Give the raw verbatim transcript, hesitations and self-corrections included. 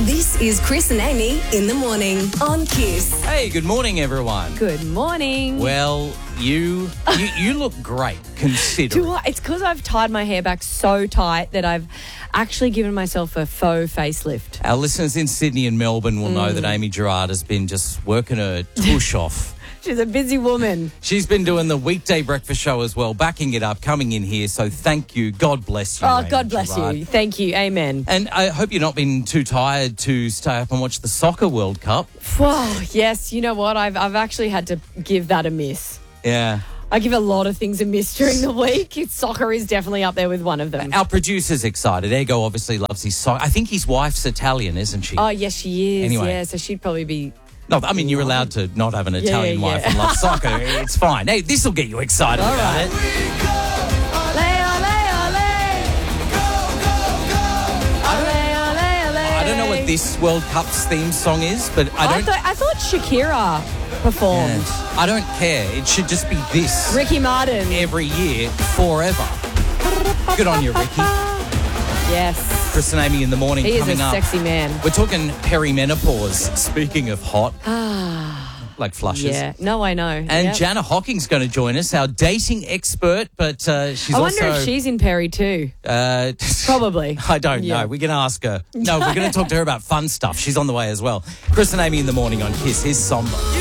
This is Chris and Amy in the morning on Kiss. Hey, good morning, everyone. Good morning. Well, you you, you look great, considering. Do I? It's because I've tied my hair back so tight that I've actually given myself a faux facelift. Our listeners in Sydney and Melbourne will know that Amy Gerard has been just working her tush off. She's a busy woman. She's been doing the weekday breakfast show as well, backing it up, coming in here. So thank you. God bless you. Oh, Amy God bless Gerard. you. Thank you. Amen. And I hope you're not been too tired to stay up and watch the Soccer World Cup. Whoa, yes, you know what? I've I've actually had to give that a miss. Yeah. I give a lot of things a miss during the week. Soccer is definitely up there with one of them. Our producer's excited. Ego obviously loves his soccer. I think his wife's Italian, isn't she? Oh, yes, she is. Anyway. Yeah, so she'd probably be... No, I mean, you're allowed to not have an Italian yeah, yeah. wife and love soccer. It's fine. Hey, this will get you excited All about right. it. I don't know what this World Cup's theme song is, but I I, don't... thought, I thought Shakira performed. Yeah. I don't care. It should just be this Ricky Martin. every year, forever. Good on you, Ricky. Yes. Chris and Amy in the morning He is coming a up. sexy man. We're talking perimenopause. Speaking of hot, like flushes. Yeah. No, I know. And Yep. Jana Hocking's going to join us, our dating expert, but uh, she's I wonder also... if she's in Perry too. Uh, Probably. I don't Yeah. know. We're going to ask her. No, we're going to talk to her about fun stuff. She's on the way as well. Chris and Amy in the morning on Kiss. Here's Somber.